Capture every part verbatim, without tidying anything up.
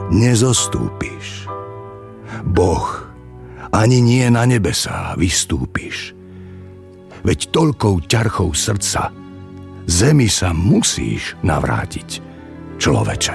nezostúpiš. Boh, ani nie na nebesá vystúpiš. Veď toľkou ťarchou srdca zemi sa musíš navrátiť, človeče.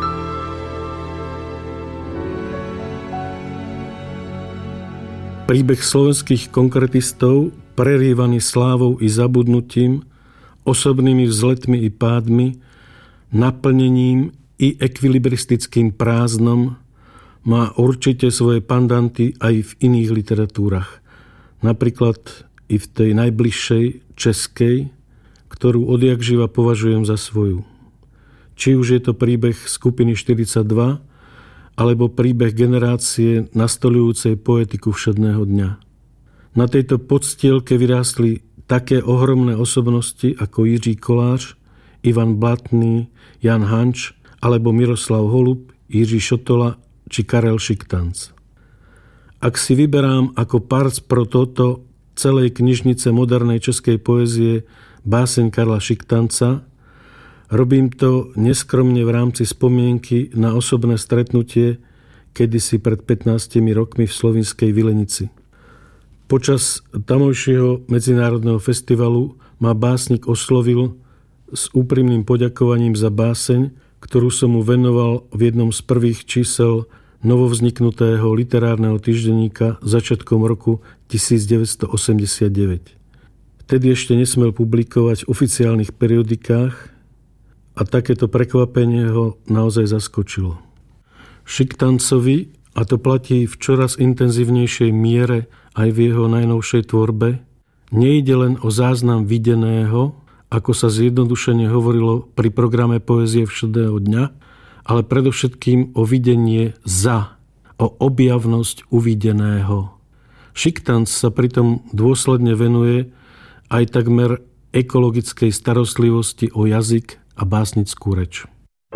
Príbeh slovenských konkretistov, prerývaný slávou i zabudnutím, osobnými vzletmi i pádmi, naplnením i ekvilibristickým prázdnom, má určite svoje pandanty aj v iných literatúrach. Napríklad i v tej najbližšej, českej, ktorú odjakživa považujem za svoju. Či už je to príbeh skupiny štyridsaťdva, alebo príbeh generácie nastolujúcej poetiku všedného dňa. Na tejto podstielke vyrástli také ohromné osobnosti ako Jiří Kolář, Ivan Blatný, Jan Hanč, alebo Miroslav Holub, Jiří Šotola či Karel Šiktanc. Ak si vyberám ako parc pro toto celej knižnice modernej českej poezie báseň Karla Šiktanca, robím to neskromne v rámci spomienky na osobné stretnutie kedysi pred pätnástimi rokmi v slovinskej Vilenici. Počas tamojšieho medzinárodného festivalu ma básnik oslovil s úprimným poďakovaním za báseň, ktorú som mu venoval v jednom z prvých čísel novovzniknutého literárneho týždenníka začiatkom roku devätnásťstoosemdesiatdeväť. Vtedy ešte nesmel publikovať v oficiálnych periodikách a takéto prekvapenie ho naozaj zaskočilo. Šiktancovi, a to platí v čoraz intenzívnejšej miere aj v jeho najnovšej tvorbe, nejde len o záznam videného, ako sa zjednodušene hovorilo pri programe Poézie všedného dňa, ale predovšetkým o videnie za, o objavnosť uvideného. Šiktanc sa pritom dôsledne venuje aj takmer ekologickej starostlivosti o jazyk a básnickú reč.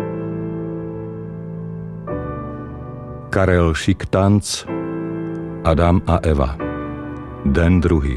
Karel Šiktanc, Adam a Eva. Den druhý.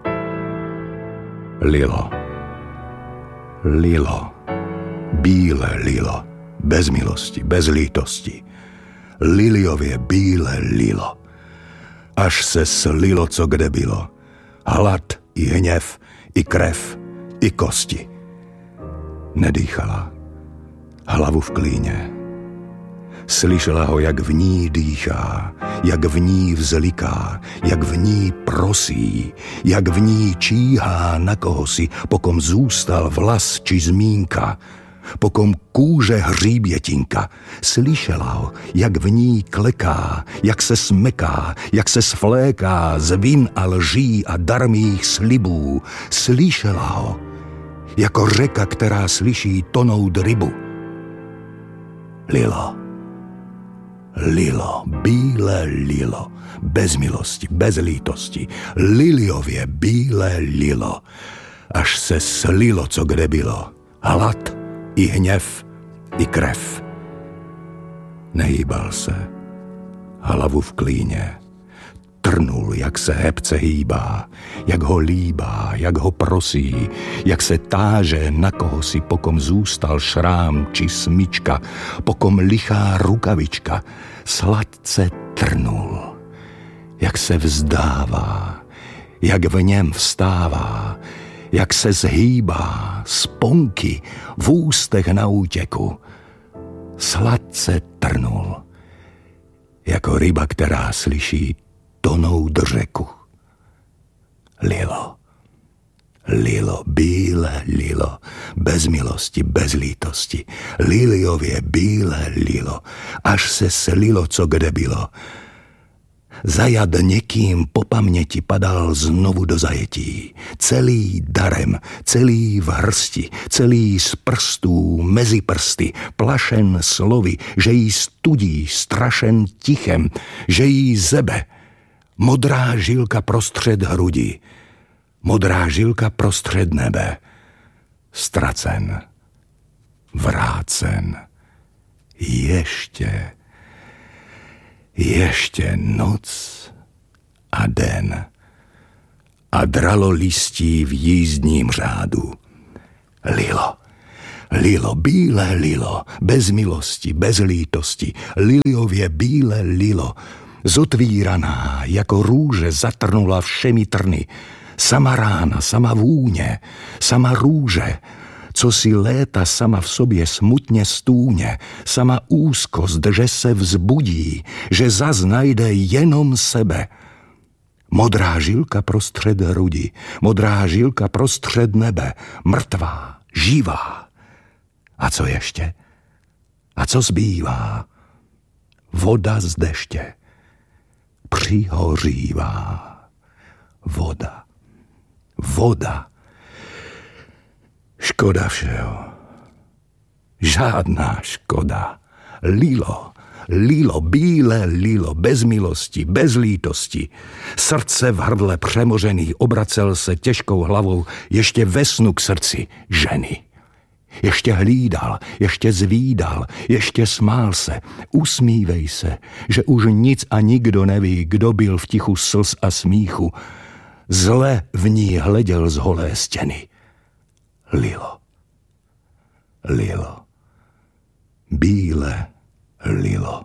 Lilo. Lilo. Bíle lilo. Bez milosti, bez lítosti. Liliově bíle lilo. Až se slilo, co kde bylo. Hlad i hněv, i krev, i kosti. Nedýchala. Hlavu v klíně. Slyšela ho, jak v ní dýchá, jak v ní vzliká, jak v ní prosí, jak v ní číhá na kohosi, pokom zůstal vlas či zmínka, pokom kůže hříbětinka. Slyšela ho, jak v ní kleká, jak se smeká, jak se svléká z vin a lží a darmých slibů. Slyšela ho, jako řeka, která slyší tonout rybu. Lilo. Lilo, bílé lilo, bez milosti, bez lítosti, liliově bílé lilo, až se slilo, co kde bylo, hlad i hněv, i krev. Nehýbal se, hlavu v klíně, trnul, jak se hebce hýbá, jak ho líbá, jak ho prosí, jak se táže na koho si, pokom zůstal šrám či smyčka, pokom lichá rukavička, sladce trnul, jak se vzdává, jak v něm vstává, jak se zhýbá, sponky v ústech na útěku. Sladce trnul, jako ryba, která slyší tonout řeku. Lilo. Lilo, bílé lilo, bez milosti, bez lítosti. Liliově bílé lilo, až se slilo, co kde bylo. Zajat někým po paměti padal znovu do zajetí. Celý darem, celý v hrsti, celý z prstů, mezi prsty, plašen slovy, že jí studí, strašen tichem, že jí zebe. Modrá žilka prostřed hrudi, modrá žilka prostřed nebe. Ztracen, vrácen, ještě, ještě noc a den. A dralo listí v jízdním řádu. Lilo, Lilo, bílé lilo, bez milosti, bez lítosti, liliově bílé lilo, zotvíraná, jako růže zatrnula všemi trny, sama rána, sama vůně, sama růže, co si léta sama v sobě smutně stůně, sama úzkost, že se vzbudí, že zas najde jenom sebe. Modrá žilka prostřed hrudi, modrá žilka prostřed nebe, mrtvá, živá. A co ještě? A co zbývá? Voda z deště přihořívá. Voda, voda. Škoda všeho. Žádná škoda. Lilo, lilo, bílé lilo, bez milosti, bez lítosti. Srdce v hrdle přemořený obracel se těžkou hlavou ještě ve snu k srdci ženy. Ještě hlídal, ještě zvídal, ještě smál se. Usmívej se, že už nic a nikdo neví, kdo byl v tichu slz a smíchu. Zle v ní hleděl z holé stěny. Lilo, lilo, bílé lilo.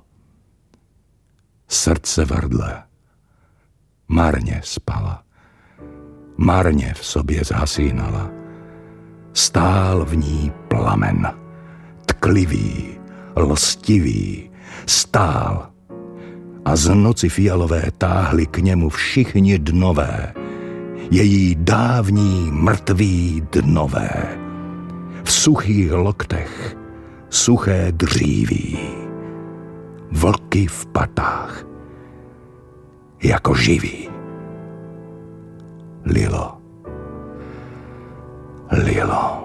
Srdce v hrdle marně spala, marně v sobě zhasínala. Stál v ní plamen, tklivý, lstivý, stál a z noci fialové táhli k němu všichni dnové, její dávní mrtví dnové. V suchých loktech suché dříví, vlky v patách, jako živí. Lilo, lilo.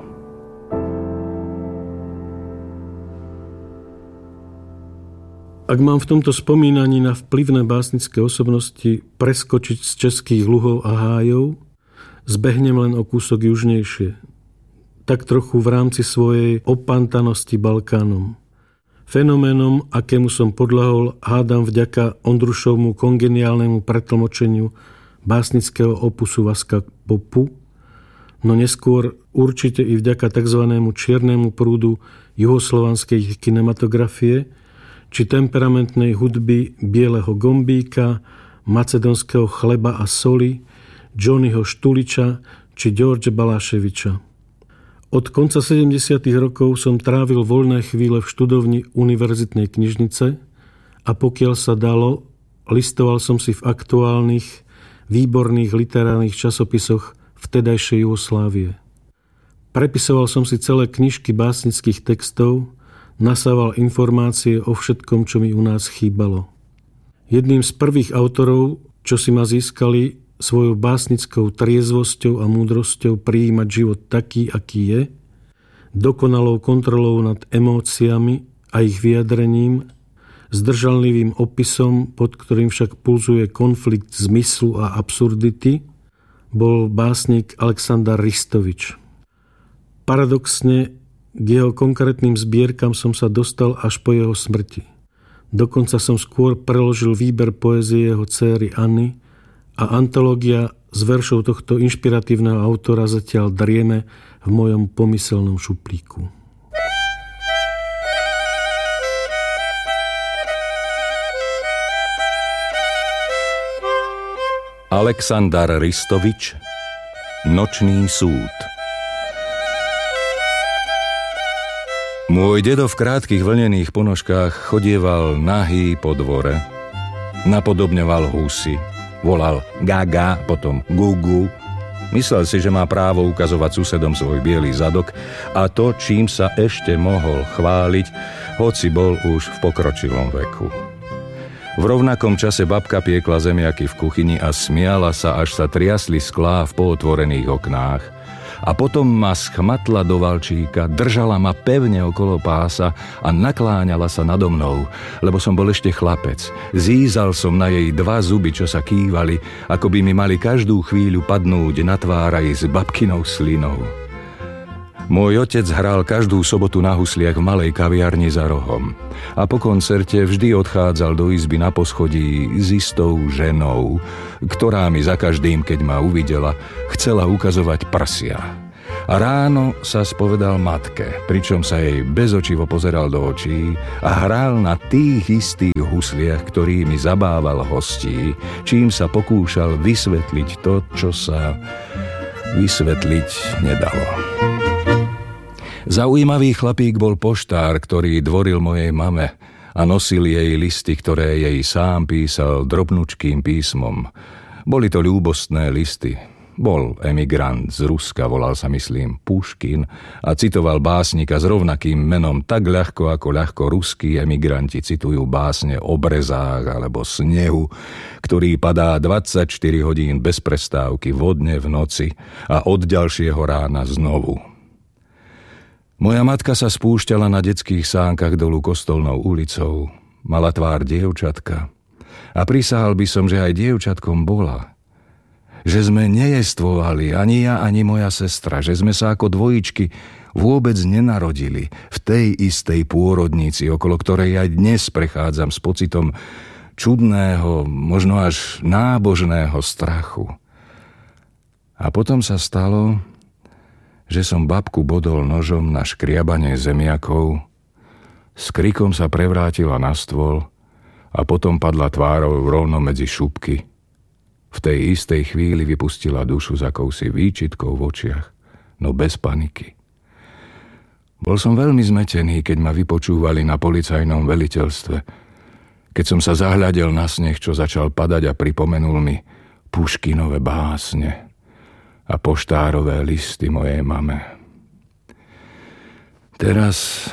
Ak mám v tomto spomínaní na vplyvné básnické osobnosti preskočiť z českých luhov a hájov, zbehnem len o kúsok južnejšie. Tak trochu v rámci svojej opantanosti Balkánom. Fenoménom, akému som podľahol, hádam vďaka Ondrušovmu kongeniálnemu pretlmočeniu básnického opusu Vaska Popu, no neskôr určite i vďaka tzv. Čiernemu prúdu juhoslovanskej kinematografie, či temperamentnej hudby Bieleho Gombíka, Macedonského chleba a soli, Johnnyho Štuliča či George Balaševiča. Od konca sedemdesiatych rokov som trávil voľné chvíle v študovni univerzitnej knižnice a pokiaľ sa dalo, listoval som si v aktuálnych, výborných literárnych časopisoch vtedajšej Jugoslávie. Prepisoval som si celé knižky básnických textov, nasával informácie o všetkom, čo mi u nás chýbalo. Jedným z prvých autorov, čo si ma získali svojou básnickou triezvosťou a múdrosťou prijímať život taký, aký je, dokonalou kontrolou nad emóciami a ich vyjadrením, zdržanlivým opisom, pod ktorým však pulzuje konflikt zmyslu a absurdity, bol básnik Aleksandar Ristovič. Paradoxne, k jeho konkrétnym zbierkam som sa dostal až po jeho smrti. Dokonca som skôr preložil výber poézie jeho dcéry Anny a antológia z veršov tohto inšpiratívneho autora zatiaľ drieme v mojom pomyselnom šuplíku. Aleksandar Ristovič, Nočný súd. Môj dedo v krátkych vlnených ponožkách chodieval nahý po dvore. Napodobňoval husy. Volal gaga, potom gugu. Myslel si, že má právo ukazovať susedom svoj biely zadok a to, čím sa ešte mohol chváliť, hoci bol už v pokročilom veku. V rovnakom čase babka piekla zemiaky v kuchyni a smiala sa, až sa triasli sklá v pootvorených oknách. A potom ma schmatla do valčíka, držala ma pevne okolo pása a nakláňala sa nado mnou, lebo som bol ešte chlapec. Zízal som na jej dva zuby, čo sa kývali, ako by mi mali každú chvíľu padnúť na tvár aj s babkinou slinou. Môj otec hral každú sobotu na husliach v malej kaviarni za rohom a po koncerte vždy odchádzal do izby na poschodí s istou ženou, ktorá mi za každým, keď ma uvidela, chcela ukazovať prsia. A ráno sa spovedal matke, pričom sa jej bezočivo pozeral do očí a hral na tých istých husliach, ktorými zabával hostí, čím sa pokúšal vysvetliť to, čo sa vysvetliť nedalo. Zaujímavý chlapík bol poštár, ktorý dvoril mojej mame a nosil jej listy, ktoré jej sám písal drobnučkým písmom. Boli to ľúbostné listy. Bol emigrant z Ruska, volal sa, myslím, Puškin a citoval básnika s rovnakým menom tak ľahko, ako ľahko ruskí emigranti citujú básne o brezách alebo snehu, ktorý padá dvadsaťštyri hodín bez prestávky vodne v noci a od ďalšieho rána znovu. Moja matka sa spúšťala na detských sánkach dolu Kostolnou ulicou, mala tvár dievčatka a prisahal by som, že aj dievčatkom bola. Že sme nejestvovali, ani ja, ani moja sestra, že sme sa ako dvojičky vôbec nenarodili v tej istej pôrodnici, okolo ktorej aj dnes prechádzam s pocitom čudného, možno až nábožného strachu. A potom sa stalo, že som babku bodol nožom na škriabanie zemiakov, s krikom sa prevrátila na stôl a potom padla tvárou rovno medzi šupky. V tej istej chvíli vypustila dušu s akousi výčitkou v očiach, no bez paniky. Bol som veľmi zmetený, keď ma vypočúvali na policajnom veliteľstve, keď som sa zahľadel na sneh, čo začal padať a pripomenul mi Puškinove básne a poštárové listy mojej mame. Teraz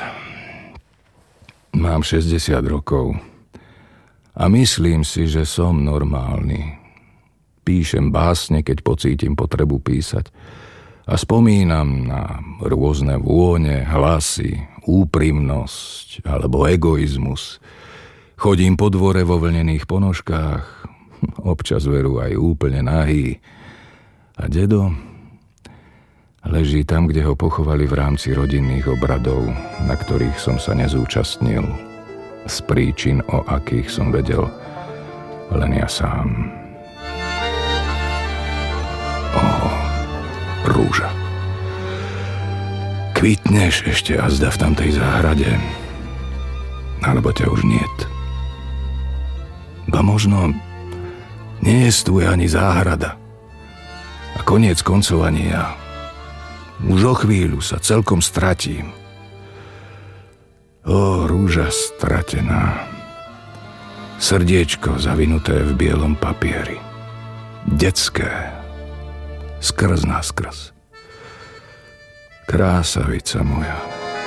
mám šesťdesiat rokov a myslím si, že som normálny. Píšem básne, keď pocítim potrebu písať. A spomínam na rôzne vône, hlasy, úprimnosť alebo egoizmus. Chodím po dvore vo vlnených ponožkách, občas veru aj úplne nahý. A dedo leží tam, kde ho pochovali v rámci rodinných obradov, na ktorých som sa nezúčastnil. Z príčin, o akých som vedel len ja sám. Ó, rúža. Kvitneš ešte azda v tamtej záhrade, alebo ťa už niet. Ba možno nie je tu ani záhrada. A koniec koncov ani ja. Už o chvíľu sa celkom stratím. Ó, rúža stratená. Srdiečko zavinuté v bielom papieri. Detské. Skrz naskrz. Krásavica moja.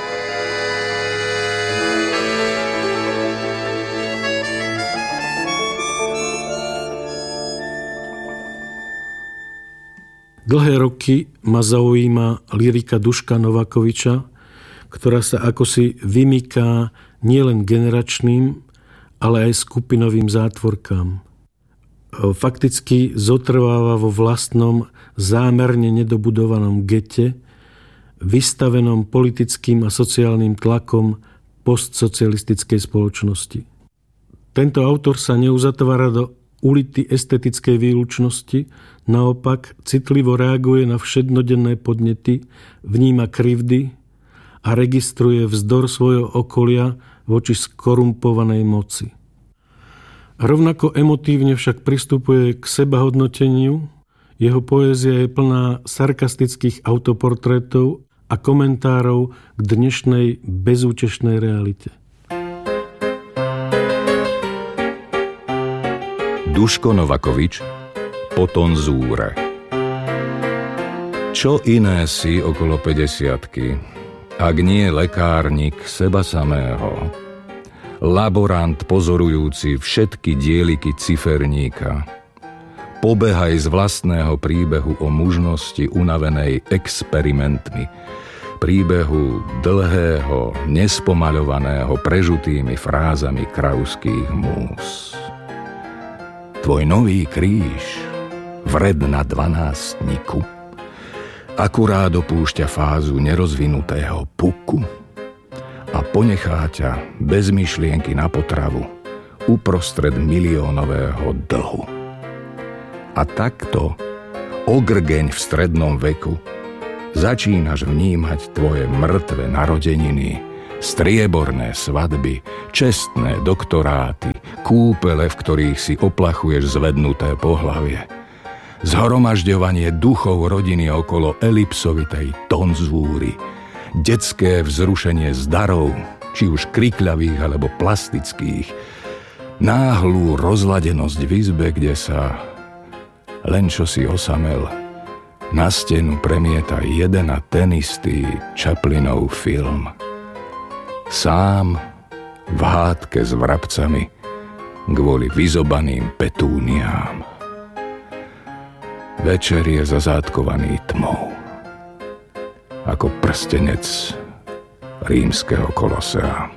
Dlhé roky ma zaujíma lyrika Duška Novakoviča, ktorá sa akosi vymyká nielen generačným, ale aj skupinovým zátvorkám. Fakticky zotrváva vo vlastnom zámerne nedobudovanom gete, vystavenom politickým a sociálnym tlakom postsocialistickej spoločnosti. Tento autor sa neuzatvára do ulity estetickej výlučnosti, naopak citlivo reaguje na všednodenné podnety, vníma krivdy a registruje vzdor svojho okolia voči skorumpovanej moci. Rovnako emotívne však pristupuje k sebahodnoteniu. Jeho poézia je plná sarkastických autoportrétov a komentárov k dnešnej bezútešnej realite. Duško Novakovič, Potonzúre. Čo iné si okolo päťdesiatky, ak nie lekárnik seba samého, laborant pozorujúci všetky dieliky ciferníka, pobehaj z vlastného príbehu o mužnosti unavenej experimentmi, príbehu dlhého, nespomaľovaného prežutými frázami krauských múz. Tvoj nový kríž, vred na dvanástniku, akurát dopúšťa fázu nerozvinutého puku a ponechá ťa bez myšlienky na potravu uprostred miliónového dlhu. A takto ogrgeň v strednom veku začínaš vnímať tvoje mŕtve narodeniny, strieborné svadby, čestné doktoráty, kúpele, v ktorých si oplachuješ zvednuté pohlavie, zhromažďovanie duchov rodiny okolo elipsovitej tonzúry, detské vzrušenie z darov, či už krikľavých alebo plastických, náhlú rozladenosť v izbe, kde sa, len čo si osamel, na stenu premieta jeden a ten istý Chaplinov film. Sám v hádke s vrabcami kvôli vyzobaným petúniám. Večer je zazátkovaný tmou, ako prstenec rímskeho kolosea.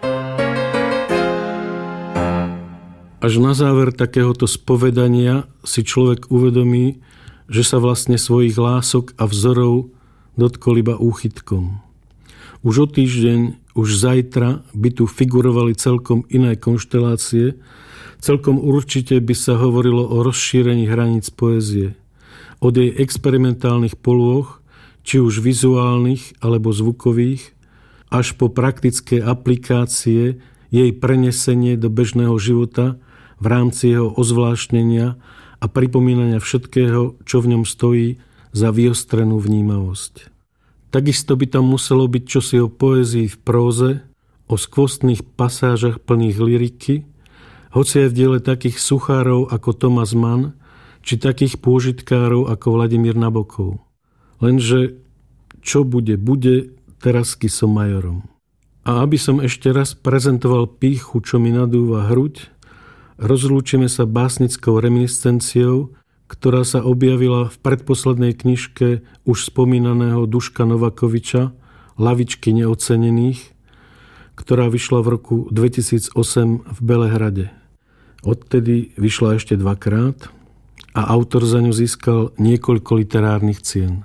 Až na záver takéhoto spovedania si človek uvedomí, že sa vlastne svojich lások a vzorov dotkol iba úchytkom. Už o týždeň, už zajtra by tu figurovali celkom iné konštelácie, celkom určite by sa hovorilo o rozšírení hraníc poézie, od jej experimentálnych polôch, či už vizuálnych alebo zvukových, až po praktické aplikácie, jej prenesenie do bežného života v rámci jeho ozvláštnenia a pripomínania všetkého, čo v ňom stojí za vyostrenú vnímavosť. Takisto by tam muselo byť čosi o poézii v próze, o skvostných pasážach plných lyriky, hoci aj v diele takých suchárov ako Thomas Mann, či takých pôžitkárov ako Vladimír Nabokov. Lenže čo bude, bude, terasky som majorom. A aby som ešte raz prezentoval pýchu, čo mi nadúva hruď, rozlúčime sa básnickou reminiscenciou, ktorá sa objavila v predposlednej knižke už spomínaného Duška Novakoviča Lavičky neocenených, ktorá vyšla v roku dvetisícosem v Belehrade. Odtedy vyšla ešte dvakrát a autor za ňu získal niekoľko literárnych cien.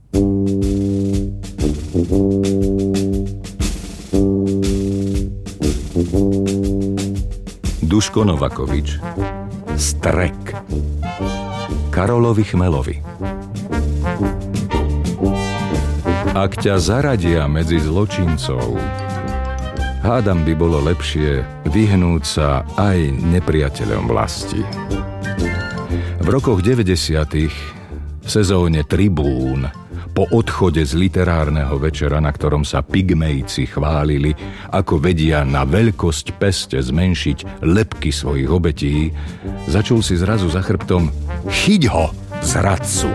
Duško Novakovič, Strek, Karolovi Chmelovi. Ak ťa zaradia medzi zločincov, hádam by bolo lepšie vyhnúť sa aj nepriateľom vlasti. V rokoch deväťdesiatych v sezóne Tribún, po odchode z literárneho večera, na ktorom sa pygmejci chválili, ako vedia na veľkosť peste zmenšiť lebky svojich obetí, začul si zrazu za chrbtom: chyť ho, zradcu!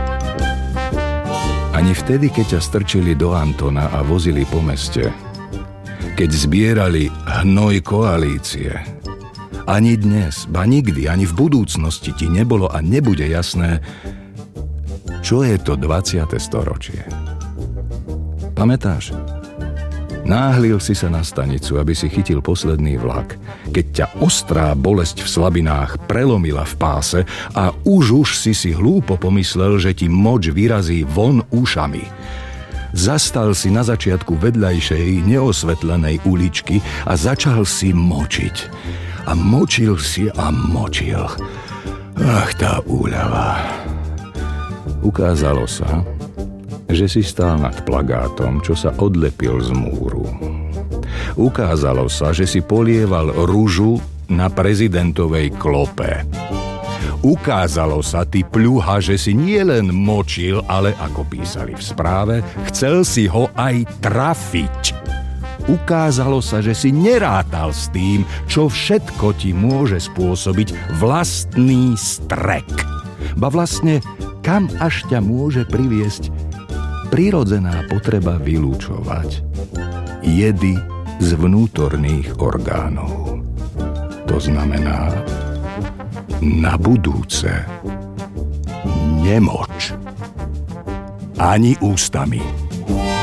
Ani vtedy, keď ťa strčili do Antona a vozili po meste, keď zbierali hnoj koalície, ani dnes, ba nikdy, ani v budúcnosti ti nebolo a nebude jasné, čo je to dvadsiate storočie. Pamätáš? Náhlil si sa na stanicu, aby si chytil posledný vlak, keď ťa ostrá bolesť v slabinách prelomila v páse a už už si si hlúpo pomyslel, že ti moč vyrazí von ušami. Zastal si na začiatku vedľajšej neosvetlenej uličky a začal si močiť. A močil si a močil. Ach, tá úľava. Ukázalo sa, že si stál nad plagátom, čo sa odlepil z múru. Ukázalo sa, že si polieval ružu na prezidentovej klope. Ukázalo sa, ty pľuha, že si nielen močil, ale, ako písali v správe, chcel si ho aj trafiť. Ukázalo sa, že si nerátal s tým, čo všetko ti môže spôsobiť vlastný strek. Ba vlastne, kam až ťa môže priviesť prirodzená potreba vylúčovať jedy z vnútorných orgánov. To znamená, na budúce nemoč ani ústami.